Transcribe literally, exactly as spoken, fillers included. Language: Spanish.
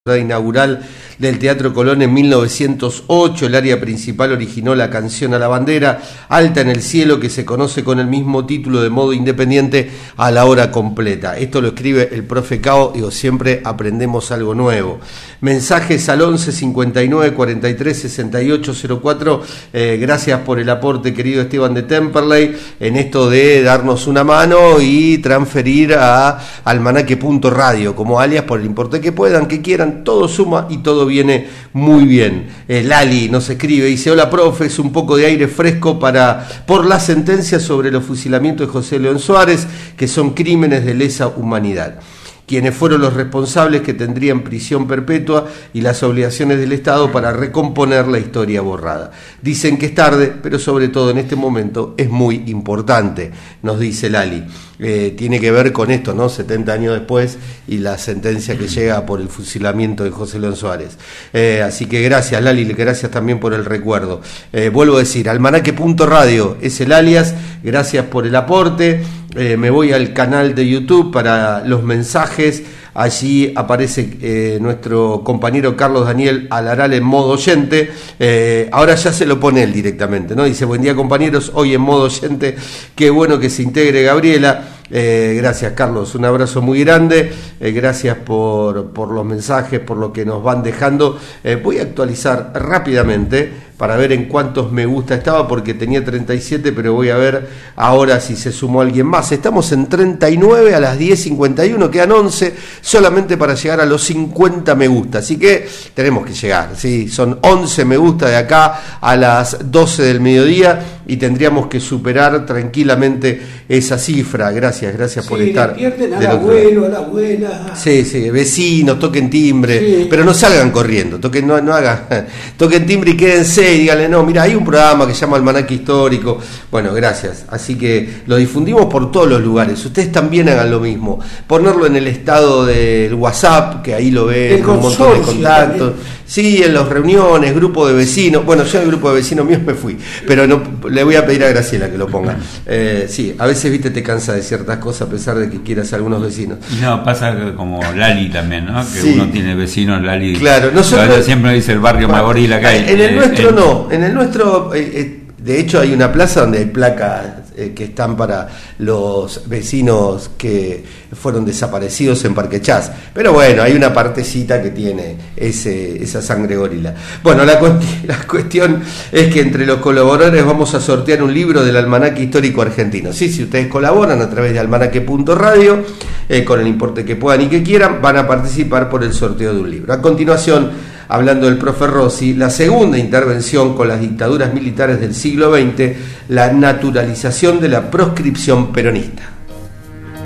inaugural del Teatro Colón en mil novecientos ocho. El área principal originó la canción a la bandera, Alta en el cielo, que se conoce con el mismo título de modo independiente a la hora completa. Esto lo escribe el profe Cao, digo, siempre aprendemos algo nuevo. Mensajes al once cincuenta y nueve cuarenta y tres sesenta y ocho cero cuatro. Eh, gracias por el aporte, querido Esteban de Temperley, en esto de darnos una mano y transferir a almanaque punto radio como alias por el importe que puedan, que quieran. Todo suma y todo viene muy bien. Eh, Lali nos escribe, dice: hola profe, es un poco de aire fresco para por la sentencia sobre los fusilamientos de José León Suárez, que son crímenes de lesa humanidad, quienes fueron los responsables, que tendrían prisión perpetua, y las obligaciones del Estado para recomponer la historia borrada. Dicen que es tarde, pero sobre todo en este momento es muy importante, nos dice Lali. Eh, tiene que ver con esto, ¿no? setenta años después y la sentencia que llega por el fusilamiento de José León Suárez. Eh, así que gracias, Lali, gracias también por el recuerdo. Eh, vuelvo a decir, almanaque punto radio es el alias, gracias por el aporte. Eh, me voy al canal de YouTube para los mensajes. Allí aparece eh, nuestro compañero Carlos Daniel Alaral en modo oyente. Eh, ahora ya se lo pone él directamente, ¿no? Dice: buen día, compañeros, hoy en modo oyente. Qué bueno que se integre Gabriela. Eh, gracias, Carlos, un abrazo muy grande. Eh, gracias por, por los mensajes, por lo que nos van dejando. Eh, voy a actualizar rápidamente para ver en cuántos me gusta estaba, porque tenía treinta y siete, pero voy a ver ahora si se sumó alguien más. Estamos en treinta y nueve, a las diez cincuenta y uno, quedan once solamente para llegar a los cincuenta me gusta, así que tenemos que llegar, ¿sí? Son once me gusta de acá a las doce del mediodía y tendríamos que superar tranquilamente esa cifra. Gracias, gracias sí, por estar. Despierten al abuelo, a la abuela. Sí, sí, vecinos, toquen timbre, sí, pero no salgan corriendo, toquen, no, no hagan, toquen timbre y quédense y díganle: no, mira, hay un programa que se llama Almanaque Histórico. Bueno, gracias. Así que lo difundimos por todos los lugares. Ustedes también hagan lo mismo. Ponerlo en el estado del WhatsApp, que ahí lo ven, un montón de contactos. También. Sí, en las reuniones, grupo de vecinos. Bueno, yo en el grupo de vecinos míos me fui, pero no, le voy a pedir a Graciela que lo ponga. Eh, sí, a veces, viste, te cansa de ciertas cosas a pesar de que quieras a algunos vecinos. No, pasa como Lali también, ¿no? Que sí, uno tiene vecinos, Lali. Claro, nosotros siempre dice el barrio bueno, Magorila que hay. En el eh, nuestro eh, no, en el nuestro, eh, eh, de hecho hay una plaza donde hay placas eh, que están para los vecinos que fueron desaparecidos en Parque Chas, pero bueno, hay una partecita que tiene ese, esa sangre gorila. Bueno, la, cuest- la cuestión es que entre los colaboradores vamos a sortear un libro del Almanaque Histórico Argentino. Sí, si ustedes colaboran a través de almanaque punto radio, eh, con el importe que puedan y que quieran, van a participar por el sorteo de un libro. A continuación, hablando del profe Rossi, la segunda intervención con las dictaduras militares del siglo veinte, la naturalización de la proscripción peronista.